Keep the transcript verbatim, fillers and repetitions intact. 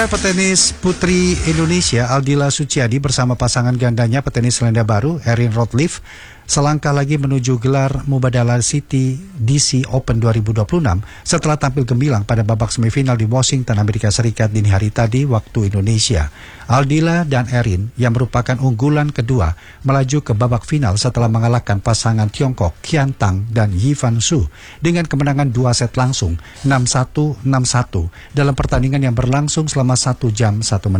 Petenis putri Indonesia Aldila Suciadi bersama pasangan gandanya petenis Selandia Baru Erin Routliffe selangkah lagi menuju gelar Mubadala City D C Open dua ribu dua puluh enam setelah tampil gemilang pada babak semifinal di Washington, Amerika Serikat dini hari tadi waktu Indonesia. Aldila dan Erin yang merupakan unggulan kedua melaju ke babak final setelah mengalahkan pasangan Tiongkok Qian Tang dan Yifan Xu dengan kemenangan dua set langsung enam satu enam satu dalam pertandingan yang berlangsung selama satu jam satu menit.